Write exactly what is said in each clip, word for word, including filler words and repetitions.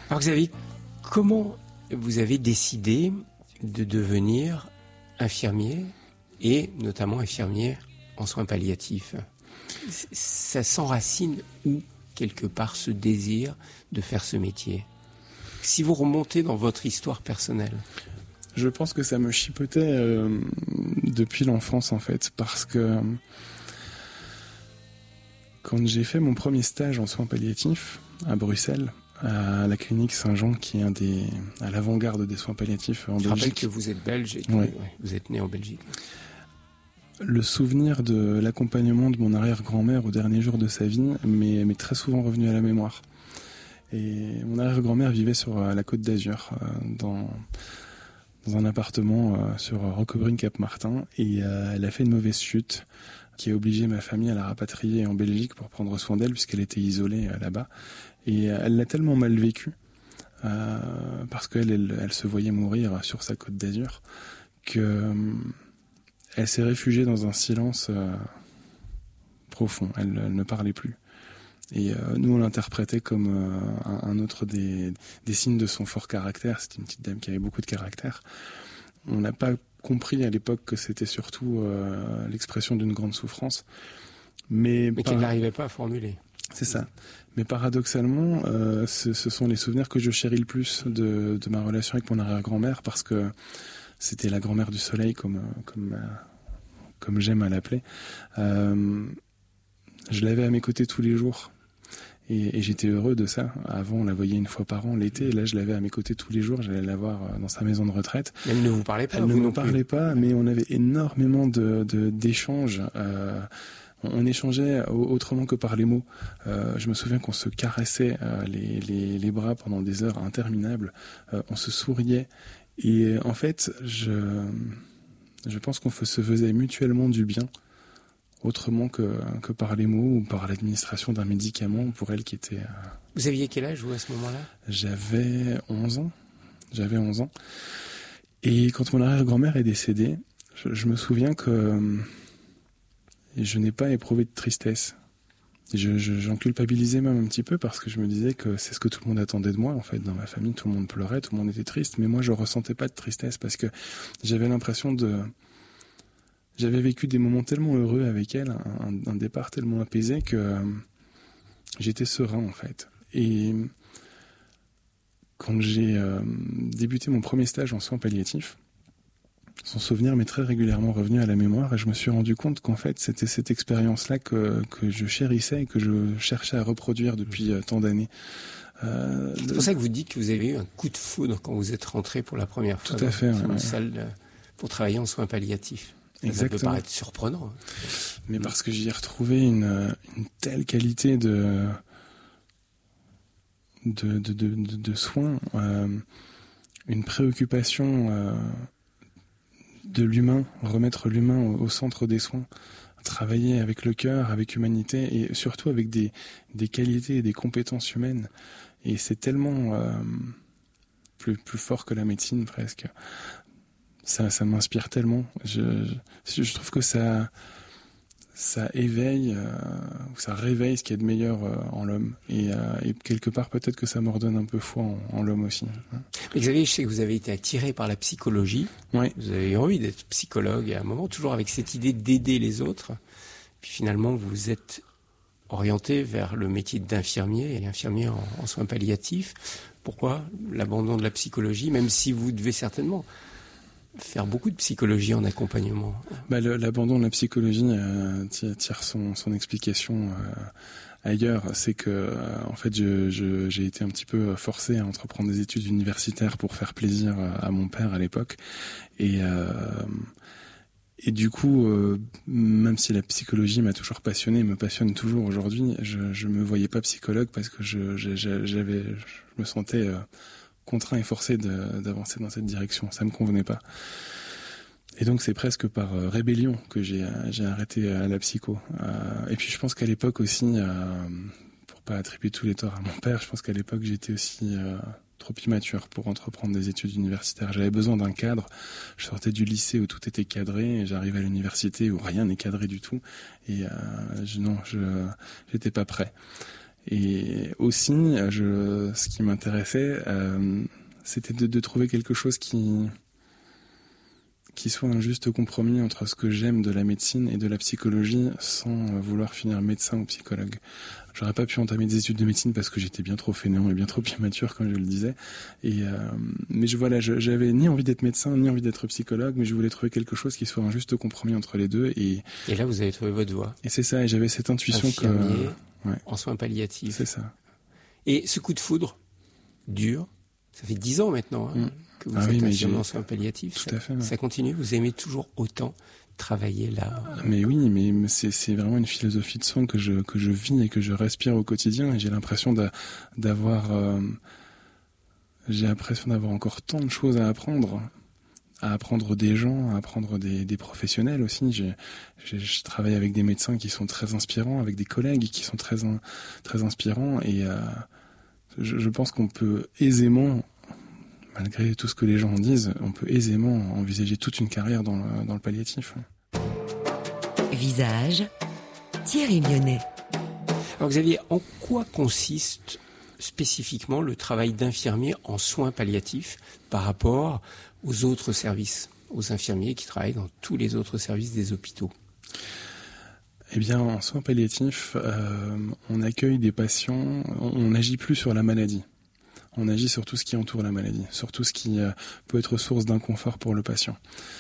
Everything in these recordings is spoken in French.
Alors Xavier, comment vous avez décidé de devenir infirmier et notamment infirmier en soins palliatifs? Ça s'enracine où, quelque part, ce désir de faire ce métier? Si vous remontez dans votre histoire personnelle. Je pense que ça me chipotait euh, depuis l'enfance, en fait, parce que quand j'ai fait mon premier stage en soins palliatifs à Bruxelles, à la clinique Saint-Jean, qui est un des, à l'avant-garde des soins palliatifs en Je Belgique. rappelle que vous êtes belge et que ouais. Ouais, vous êtes né en Belgique. Le souvenir de l'accompagnement de mon arrière-grand-mère au dernier jour de sa vie m'est, m'est très souvent revenu à la mémoire. Et mon arrière-grand-mère vivait sur la Côte d'Azur, dans, dans un appartement sur Roquebrune-Cap-Martin, et elle a fait une mauvaise chute qui a obligé ma famille à la rapatrier en Belgique pour prendre soin d'elle puisqu'elle était isolée là-bas. Et elle l'a tellement mal vécu, euh, parce qu'elle elle, elle se voyait mourir sur sa Côte d'Azur, que elle s'est réfugiée dans un silence euh, profond. Elle, elle ne parlait plus. Et euh, nous, on l'interprétait comme euh, un, un autre des, des signes de son fort caractère. C'était une petite dame qui avait beaucoup de caractère. On n'a pas compris à l'époque que c'était surtout euh, l'expression d'une grande souffrance. Mais, mais par... qu'elle n'arrivait pas à formuler. C'est ça. Mais paradoxalement, euh, ce, ce sont les souvenirs que je chéris le plus de, de ma relation avec mon arrière-grand-mère, parce que c'était la grand-mère du soleil, comme, comme, comme j'aime à l'appeler. Euh, je l'avais à mes côtés tous les jours. Et, et j'étais heureux de ça. Avant, on la voyait une fois par an l'été, et là, je l'avais à mes côtés tous les jours. J'allais la voir dans sa maison de retraite. Elle ne vous parlait pas? Elle ne me parlait pas, mais on avait énormément de, de, d'échanges. Euh, on échangeait autrement que par les mots. Euh, je me souviens qu'on se caressait euh, les, les, les bras pendant des heures interminables. Euh, on se souriait. Et en fait, je, je pense qu'on se faisait mutuellement du bien, autrement que, que par les mots ou par l'administration d'un médicament pour elle qui était... Euh... Vous aviez quel âge, vous, à ce moment-là? J'avais onze ans. J'avais onze ans. Et quand mon arrière-grand-mère est décédée, je, je me souviens que je n'ai pas éprouvé de tristesse. Je, je, j'en culpabilisais même un petit peu parce que je me disais que c'est ce que tout le monde attendait de moi. En fait, dans ma famille, tout le monde pleurait, tout le monde était triste. Mais moi, je ressentais pas de tristesse parce que j'avais l'impression de... J'avais vécu des moments tellement heureux avec elle, un, un départ tellement apaisé que euh, j'étais serein, en fait. Et quand j'ai euh, débuté mon premier stage en soins palliatifs, son souvenir m'est très régulièrement revenu à la mémoire et je me suis rendu compte qu'en fait, c'était cette expérience-là que, que je chérissais et que je cherchais à reproduire depuis euh, tant d'années. Euh, c'est pour ça que vous dites que vous avez eu un coup de foudre quand vous êtes rentré pour la première fois tout à fait, dans une ouais. salle de, pour travailler en soins palliatifs. Exactement. Ça peut paraître surprenant. Mais parce que j'y ai retrouvé une, une telle qualité de, de, de, de, de, de soins, euh, une préoccupation euh, de l'humain, remettre l'humain au, au centre des soins, travailler avec le cœur, avec humanité et surtout avec des, des qualités et des compétences humaines. Et c'est tellement euh, plus, plus fort que la médecine presque. Ça, ça m'inspire tellement. Je, je, je trouve que ça, ça éveille, euh, ça réveille ce qu'il y a de meilleur euh, en l'homme. Et, euh, et quelque part, peut-être que ça me redonne un peu foi en, en l'homme aussi. Mais Xavier, je sais que vous avez été attiré par la psychologie. Oui. Vous avez eu envie d'être psychologue à un moment, toujours avec cette idée d'aider les autres. Puis finalement, vous vous êtes orienté vers le métier d'infirmier et infirmier en, en soins palliatifs. Pourquoi l'abandon de la psychologie, même si vous devez certainement faire beaucoup de psychologie en accompagnement? Bah, le, l'abandon de la psychologie euh, tire son, son explication euh, ailleurs. C'est que, euh, en fait, je, je, j'ai été un petit peu forcé à entreprendre des études universitaires pour faire plaisir à mon père à l'époque. Et, euh, et du coup, euh, même si la psychologie m'a toujours passionné, me passionne toujours aujourd'hui, je, je me voyais pas psychologue parce que je, je, j'avais, je me sentais euh, contraint et forcé de, d'avancer dans cette direction. Ça me convenait pas. Et donc c'est presque par euh, rébellion que j'ai, j'ai arrêté euh, la psycho. Euh, et puis je pense qu'à l'époque aussi, euh, pour pas attribuer tous les torts à mon père, je pense qu'à l'époque j'étais aussi euh, trop immature pour entreprendre des études universitaires. J'avais besoin d'un cadre. Je sortais du lycée où tout était cadré et j'arrivais à l'université où rien n'est cadré du tout. Et euh, je, non, je j'étais pas prêt. Et aussi, je, ce qui m'intéressait, euh, c'était de, de trouver quelque chose qui, qui soit un juste compromis entre ce que j'aime de la médecine et de la psychologie sans vouloir finir médecin ou psychologue. J'aurais pas pu entamer des études de médecine parce que j'étais bien trop fainéant et bien trop immature, comme je le disais. Et euh, mais je, voilà, je, j'avais ni envie d'être médecin, ni envie d'être psychologue, mais je voulais trouver quelque chose qui soit un juste compromis entre les deux. Et, et là, vous avez trouvé votre voie. Et c'est ça, et j'avais cette intuition Infirmier que... Ouais. En soins palliatifs. C'est ça. Et ce coup de foudre dur, ça fait dix ans maintenant hein, mmh. que vous ah êtes oui, infirmier en soins palliatifs. Tout ça, à fait. Ouais. Ça continue, vous aimez toujours autant travailler là. Mais oui, mais c'est, c'est vraiment une philosophie de soins que je, que je vis et que je respire au quotidien. Et j'ai l'impression d'a, d'avoir, euh, j'ai l'impression d'avoir encore tant de choses à apprendre, à apprendre des gens, à apprendre des, des professionnels aussi. J'ai, j'ai, je travaille avec des médecins qui sont très inspirants, avec des collègues qui sont très, très inspirants. Et euh, je, je pense qu'on peut aisément, malgré tout ce que les gens en disent, on peut aisément envisager toute une carrière dans le, dans le palliatif. Visage, Thierry Lyonnais. Alors Xavier, en quoi consiste spécifiquement le travail d'infirmier en soins palliatifs par rapport aux autres services, aux infirmiers qui travaillent dans tous les autres services des hôpitaux? Eh bien, en soins palliatifs, euh, on accueille des patients, on n'agit plus sur la maladie. On agit sur tout ce qui entoure la maladie, sur tout ce qui euh, peut être source d'inconfort pour le patient.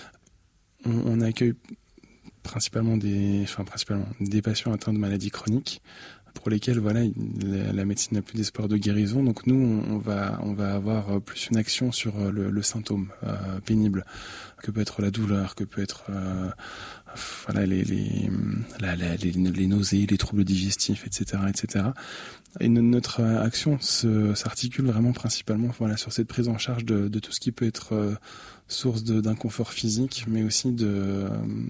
On, on accueille principalement des, enfin principalement des patients atteints de maladies chroniques, pour lesquels voilà la, la médecine n'a plus d'espoir de guérison. Donc nous, on, on va on va avoir plus une action sur le, le symptôme euh, pénible, que peut être la douleur, que peut être euh, voilà les les, la, la, les les nausées, les troubles digestifs, et cetera, et cetera. Et notre action se, s'articule vraiment principalement voilà, sur cette prise en charge de, de tout ce qui peut être euh, source de, d'inconfort physique, mais aussi de,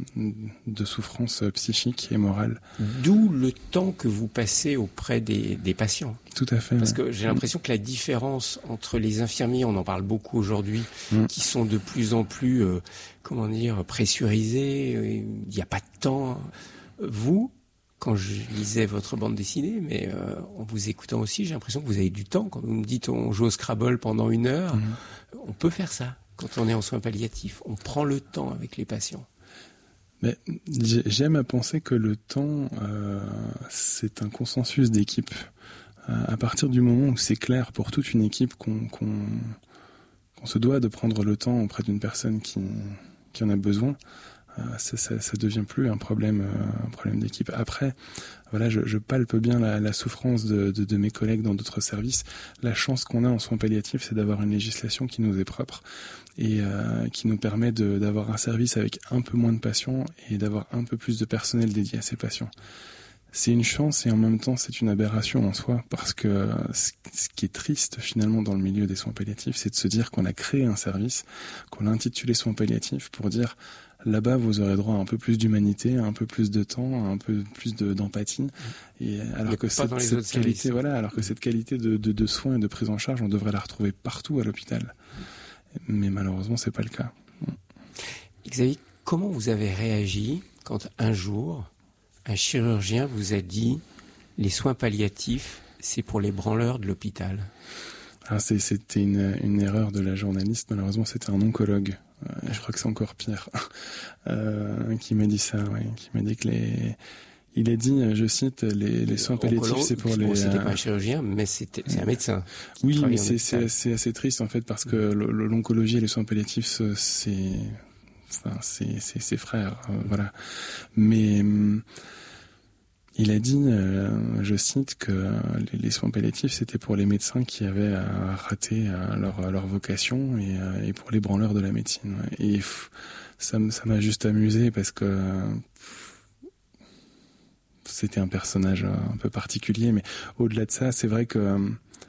de souffrance psychique et morale. D'où le temps que vous passez auprès des, des patients. Tout à fait. Parce ouais. que j'ai l'impression que la différence entre les infirmiers, on en parle beaucoup aujourd'hui, mmh. qui sont de plus en plus, euh, comment dire, pressurisés, il n'y a pas de temps. Vous, quand je lisais votre bande dessinée, mais euh, en vous écoutant aussi, j'ai l'impression que vous avez du temps. Quand vous me dites on joue au Scrabble pendant une heure, mmh. on peut faire ça quand on est en soins palliatifs. On prend le temps avec les patients. Mais j'aime à penser que le temps, euh, c'est un consensus d'équipe. Euh, à partir du moment où c'est clair pour toute une équipe qu'on, qu'on, qu'on se doit de prendre le temps auprès d'une personne qui, qui en a besoin, Euh, ça, ça, ça devient plus un problème, euh, un problème d'équipe. Après, voilà, je, je palpe bien la, la souffrance de, de, de mes collègues dans d'autres services. La chance qu'on a en soins palliatifs, c'est d'avoir une législation qui nous est propre et euh, qui nous permet de, d'avoir un service avec un peu moins de patients et d'avoir un peu plus de personnel dédié à ces patients. C'est une chance et en même temps c'est une aberration en soi, parce que ce qui est triste finalement dans le milieu des soins palliatifs, c'est de se dire qu'on a créé un service, qu'on a intitulé soins palliatifs pour dire là-bas vous aurez droit à un peu plus d'humanité, à un peu plus de temps, à un peu plus de, d'empathie. Et alors que cette, cette qualité, voilà, alors que cette qualité de, de, de soins et de prise en charge, on devrait la retrouver partout à l'hôpital. Mais malheureusement c'est pas le cas. Xavier, comment vous avez réagi quand un jour un chirurgien vous a dit « les soins palliatifs, c'est pour les branleurs de l'hôpital ». Ah, c'est, c'était une, une erreur de la journaliste. Malheureusement, c'était un oncologue. Euh, je crois que c'est encore pire. euh, qui m'a dit ça, ouais. Qui m'a dit que les... Il a dit, je cite, les, les soins palliatifs, c'est pour les... Bon, c'était pas un chirurgien, mais c'était, c'est un médecin. Oui, mais c'est, c'est, assez, assez triste, en fait, parce que l'oncologie et les soins palliatifs, c'est... Enfin, c'est, c'est ses frères, euh, voilà. Mais euh, il a dit, euh, je cite, que les, les soins palliatifs c'était pour les médecins qui avaient euh, raté euh, leur, leur vocation et, euh, et pour les branleurs de la médecine. Et pff, ça, ça m'a juste amusé parce que pff, c'était un personnage un peu particulier. Mais au-delà de ça, c'est vrai que euh,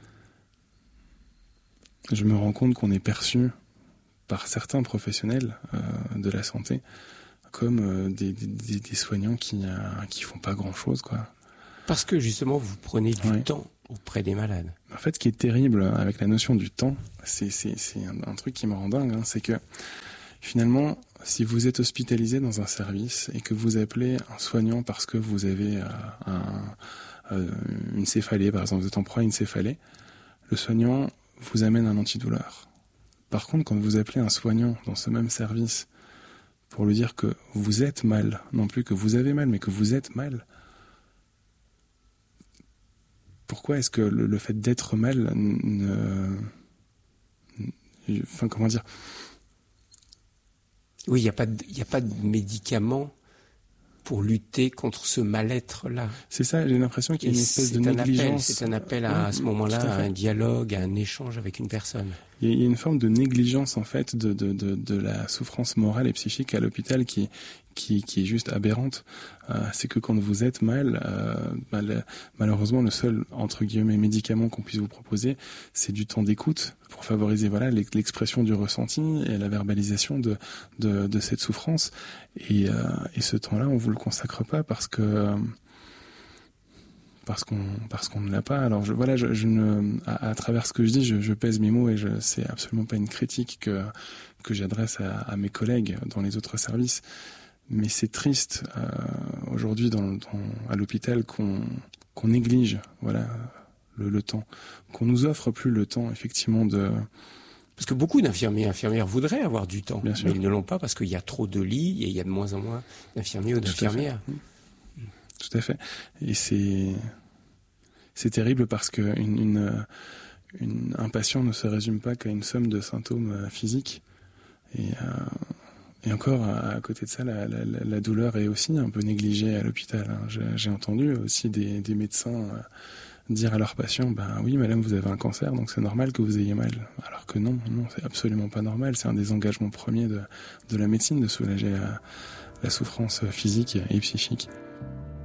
je me rends compte qu'on est perçu par certains professionnels euh, de la santé comme euh, des, des, des soignants qui euh, qui font pas grand chose, quoi. Parce que justement vous prenez du ouais. temps auprès des malades. En fait, ce qui est terrible avec la notion du temps, c'est c'est c'est un, un truc qui me rend dingue, hein, c'est que finalement, si vous êtes hospitalisé dans un service et que vous appelez un soignant parce que vous avez euh, un euh, une céphalée, par exemple, vous êtes en proie à une céphalée, le soignant vous amène un antidouleur. Par contre, quand vous appelez un soignant dans ce même service pour lui dire que vous êtes mal, non plus que vous avez mal, mais que vous êtes mal, pourquoi est-ce que le, le fait d'être mal ne... Enfin, comment dire ? Oui, il n'y a pas de, il n'y a pas de médicament pour lutter contre ce mal-être-là. C'est ça, j'ai l'impression qu'il y a une espèce de négligence. C'est un appel à, ouais, à ce moment-là à, à un dialogue, à un échange avec une personne. Il y a une forme de négligence en fait de, de, de, de la souffrance morale et psychique à l'hôpital qui, qui, qui est juste aberrante. Euh, c'est que quand vous êtes mal, euh, mal, malheureusement le seul entre guillemets médicament qu'on puisse vous proposer, c'est du temps d'écoute pour favoriser voilà l'expression du ressenti et la verbalisation de, de, de cette souffrance. Et, euh, et ce temps-là, on vous le consacre pas parce que parce qu'on parce qu'on ne l'a pas. Alors je, voilà, je, je ne à, à travers ce que je dis, je, je pèse mes mots et je c'est absolument pas une critique que que j'adresse à, à mes collègues dans les autres services. Mais c'est triste euh, aujourd'hui dans, dans à l'hôpital qu'on qu'on néglige voilà le, le temps, qu'on nous offre plus le temps effectivement de. Parce que beaucoup d'infirmiers et infirmières voudraient avoir du temps, Bien sûr. Mais ils ne l'ont pas parce qu'il y a trop de lits et il y a de moins en moins d'infirmiers ou d'infirmières. Tout à fait. Et c'est c'est terrible parce que une, une, une, un patient ne se résume pas qu'à une somme de symptômes physiques. Et, euh, et encore, à, à côté de ça, la, la, la douleur est aussi un peu négligée à l'hôpital. Hein. J'ai, j'ai entendu aussi des, des médecins euh, dire à leurs patients, ben oui, madame, vous avez un cancer, donc c'est normal que vous ayez mal. Alors que non, non, c'est absolument pas normal. C'est un des engagements premiers de, de la médecine de soulager la, la souffrance physique et psychique.